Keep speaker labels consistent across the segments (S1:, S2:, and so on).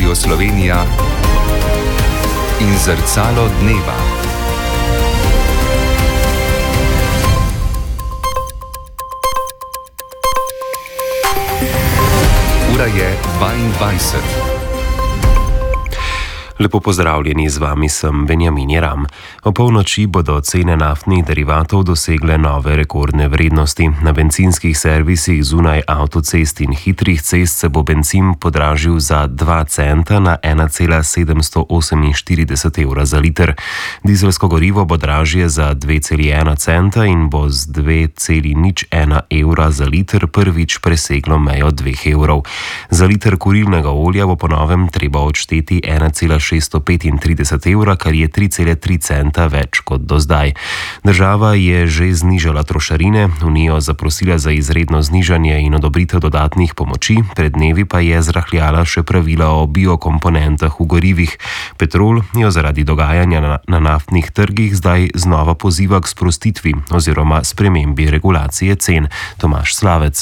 S1: Radio Slovenija in Zrcalo dneva. Ura je 22.
S2: Lepo pozdravljeni, z vami sem Benjamin Jeram. O polnoči bodo cene naftnih derivatov dosegle nove rekordne vrednosti. Na bencinskih servisih zunaj avtocest in hitrih cest se bo bencin podražil za 2 centa na 1,748 evra za liter. Dizelsko gorivo bo dražje za 2,1 centa in bo z 2,01 evra za liter prvič preseglo mejo 2 evrov. Za liter kurilnega olja bo po novem treba odšteti 1,635 evra, kar je 3,3 centa več kot do zdaj. Država je že znižala trošarine, Unijo zaprosila za izredno znižanje in odobritev dodatnih pomoči, pred dnevi pa je zrahljala še pravila o biokomponentah v gorivih. Petrol jo zaradi dogajanja na naftnih trgih zdaj znova poziva k sprostitvi oziroma spremembi regulacije cen. Tomaž Slavec.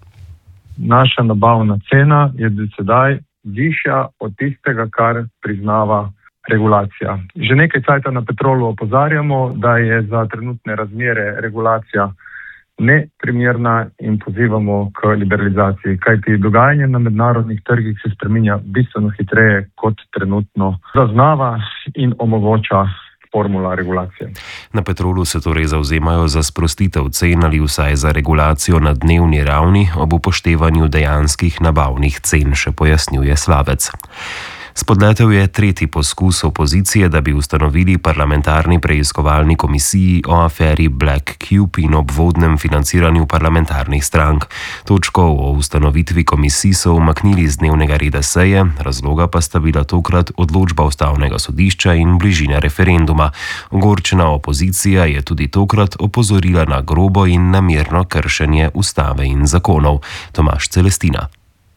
S3: Naša nabavna cena je do sedaj višja od tistega, kar priznava regulacija. Že nekaj časa na Petrolu opozarjamo, da je za trenutne razmere regulacija neprimerna in pozivamo k liberalizaciji, kajti dogajanje na mednarodnih trgih se spreminja bistveno hitreje, kot trenutno zaznava in omogoča formula regulacije.
S2: Na Petrolu se torej zavzemajo za sprostitev cen ali vsaj za regulacijo na dnevni ravni ob upoštevanju dejanskih nabavnih cen, še pojasnjuje Slavec. Spodletel je tretji poskus opozicije, da bi ustanovili parlamentarni preiskovalni komisiji o aferi Black Cube in obvodnem financiranju parlamentarnih strank. Točko o ustanovitvi komisij so umaknili z dnevnega reda seje, razloga pa sta bila tokrat odločba Ustavnega sodišča in bližina referenduma. Ogorčena opozicija je tudi tokrat opozorila na grobo in namerno kršenje ustave in zakonov. Tomaž Celestina.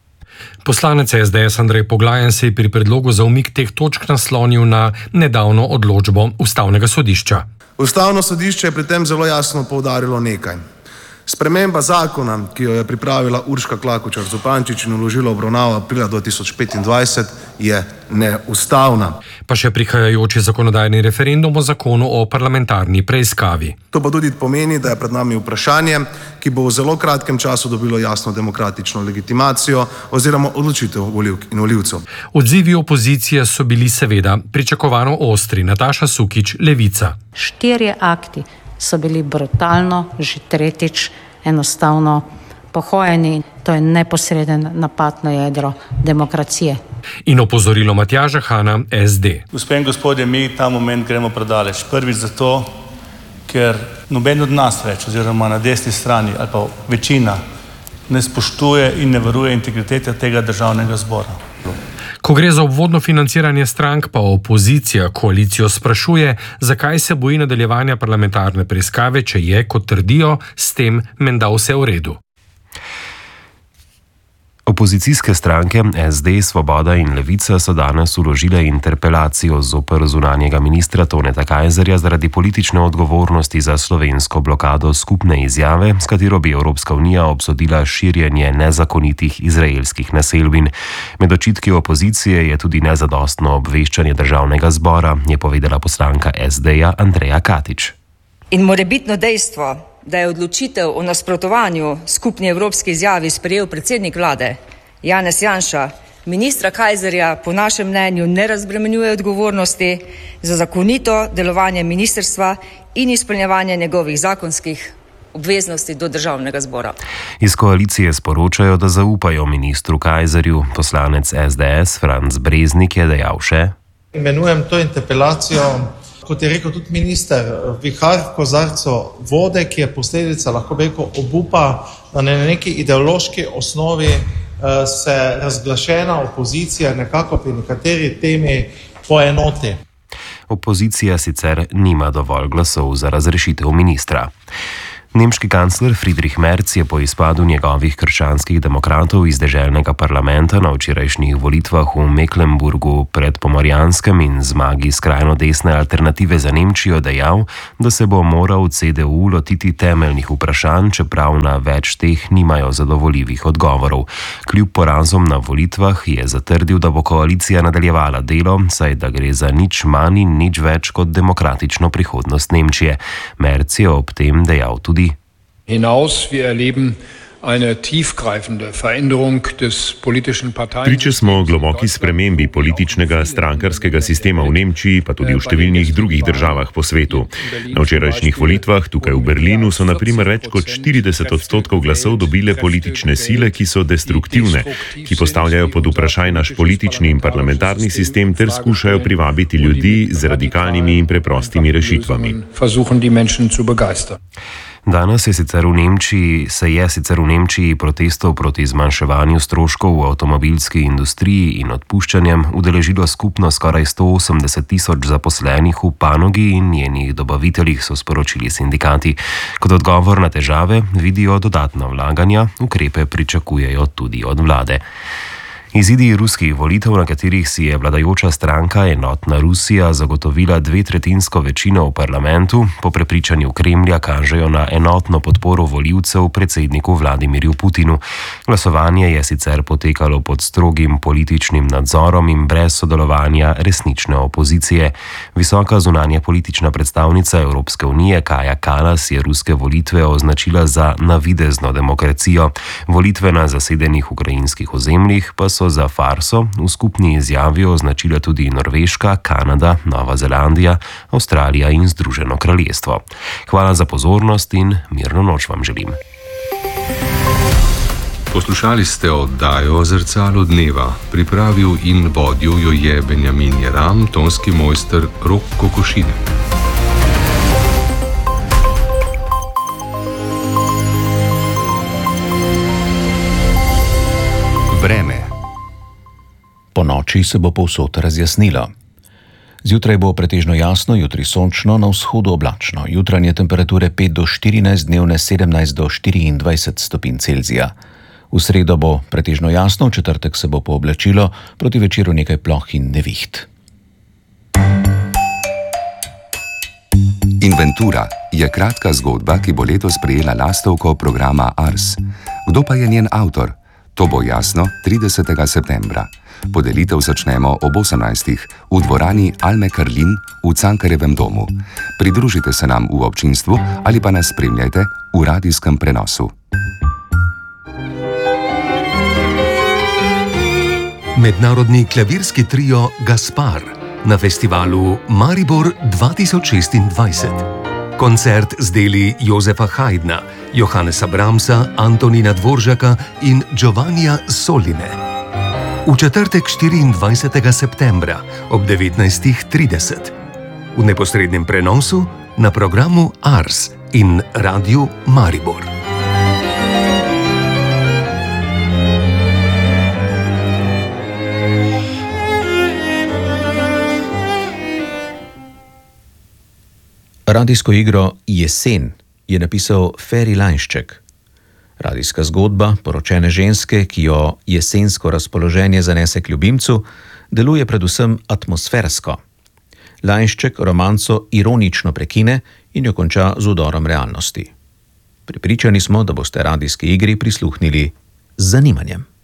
S4: Poslanec SDS Andrej Poglajen se je pri predlogu za umik teh točk naslonil na nedavno odločbo Ustavnega sodišča.
S5: Ustavno sodišče je pri tem zelo jasno poudarilo nekaj. Sprememba zakona, ki jo je pripravila Urška Klakočar Zupančič in vložila obravnavo aprila 2025, je neustavna.
S4: Pa še prihajajoči zakonodajni referendum o zakonu o parlamentarni preiskavi.
S5: To pa tudi pomeni, da je pred nami vprašanje, ki bo v zelo kratkem času dobilo jasno demokratično legitimacijo oziroma odločitev volivk in volivcev.
S4: Odzivi opozicije so bili seveda pričakovano ostri. Nataša Sukič, Levica.
S6: 4 akti so bili brutalno, že tretjič, enostavno pohojeni. To je neposreden napad na jedro demokracije.
S4: In opozorilo Matjaža Hana, SD.
S7: Gospe in gospodje, mi ta moment gremo predaleč. Prvič zato, ker noben od nas več, oziroma na desni strani ali pa večina, ne spoštuje in ne varuje integritete tega državnega zbora.
S4: Ko gre za obvodno financiranje strank, pa opozicija koalicijo sprašuje, zakaj se boji nadaljevanja parlamentarne preiskave, če je, kot trdijo, s tem menda vse v redu.
S2: Opozicijske stranke SD, Svoboda in Levica so danes vložile interpelacijo zoper zunanjega ministra Toneta Kajzerja zaradi politične odgovornosti za slovensko blokado skupne izjave, s katero bi Evropska unija obsodila širjenje nezakonitih izraelskih naselbin. Med očitki opozicije je tudi nezadostno obveščanje državnega zbora, je povedala poslanka SD-ja Andreja Katič.
S8: In morebitno dejstvo, da je odločitev o nasprotovanju skupni evropski izjavi sprejel predsednik vlade Janez Janša, ministra Kajzerja po našem mnenju ne razbremenjuje odgovornosti za zakonito delovanje ministrstva in izpolnjevanje njegovih zakonskih obveznosti do državnega zbora.
S2: Iz koalicije sporočajo, da zaupajo ministru Kajzerju. Poslanec SDS Franc Breznik je dejal še:
S9: Imenujem to interpelacijo, kot je rekel tudi minister, vihar v kozarcu vode, ki je posledica, lahko bi rekel, obupa, da na neki ideološki osnovi se razglašena opozicija nekako pri nekateri temi poenoti.
S2: Opozicija sicer nima dovolj glasov za razrešitev ministra. Nemški kancler Friedrich Merz je po izpadu njegovih krščanskih demokratov iz deželnega parlamenta na včerajšnjih volitvah v Mecklenburgu pred Pomorjanskem in zmagi skrajno desne Alternative za Nemčijo dejal, da se bo moral CDU lotiti temeljnih vprašanj, čeprav na več teh nimajo zadovoljivih odgovorov. Kljub porazom na volitvah je zatrdil, da bo koalicija nadaljevala delo, saj da gre za nič manj in nič več kot demokratično prihodnost Nemčije. Merz je ob tem dejal tudi:
S10: Priče smo globoki spremembi političnega strankarskega sistema v Nemčiji, pa tudi v številnih drugih državah po svetu. Na včerajšnjih volitvah tukaj v Berlinu so na primer več kot 40% glasov dobile politične sile, ki so destruktivne, ki postavljajo pod vprašaj naš politični in parlamentarni sistem ter skušajo privabiti ljudi z radikalnimi in preprostimi rešitvami.
S2: Danes se je sicer v Nemčiji protestov proti zmanjševanju stroškov v avtomobilski industriji in odpuščanjem udeležilo skupno skoraj 180.000 zaposlenih v panogi in njenih dobaviteljih, so sporočili sindikati. Kot odgovor na težave vidijo dodatna vlaganja, ukrepe pričakujejo tudi od vlade. Izidi ruskih volitev, na katerih si je vladajoča stranka Enotna Rusija zagotovila 2/3 večino v parlamentu, po prepričanju Kremlja kažejo na enotno podporo volivcev predsedniku Vladimirju Putinu. Glasovanje je sicer potekalo pod strogim političnim nadzorom in brez sodelovanja resnične opozicije. Visoka zunanja politična predstavnica Evropske unije Kaja Kallas je ruske volitve označila za navidezno demokracijo. Volitve na zasedenih ukrajinskih ozemljih pa so za farso v skupni izjavi označila tudi Norveška, Kanada, Nova Zelandija, Avstralija in Združeno kraljestvo. Hvala za pozornost in mirno noč vam želim.
S1: Poslušali ste oddajo Zrcalo dneva. Pripravil in vodil jo je Benjamin Jeram, tonski mojster Rok Kokošin. Vreme.
S11: Po noči se bo povsod razjasnilo. Zjutraj bo pretežno jasno, jutri sončno, na vzhodu oblačno. Jutranje temperature 5 do 14, dnevne 17 do 24 stopinj Celzija. V sredo bo pretežno jasno, v četrtek se bo pooblačilo, proti večeru nekaj ploh in neviht.
S1: Inventura je kratka zgodba, ki bo letos prejela lastovko programa Ars. Kdo pa je njen avtor? To bo jasno 30. septembra. Podelitev začnemo ob 18. v dvorani Alme Karlin v Cankarjevem domu. Pridružite se nam v občinstvu ali pa nas spremljajte v radijskem prenosu.
S12: Mednarodni klavirski trio Gaspar na festivalu Maribor 2026. Koncert z deli Josefa Haydna, Johannesa Brahmsa, Antonina Dvoržaka in Giovannija Soline. V četrtek 24. septembra ob 19:30 v neposrednem prenosu na programu Ars in Radiu Maribor.
S11: Radijsko igro Jesen je napisal Feri Lainšček. Radijska zgodba poročene ženske, ki jo jesensko razpoloženje zanese k ljubimcu, deluje predvsem atmosfersko. Lainšček romanco ironično prekine in jo konča z vdorom realnosti. Prepričani smo, da boste radijski igri prisluhnili z zanimanjem.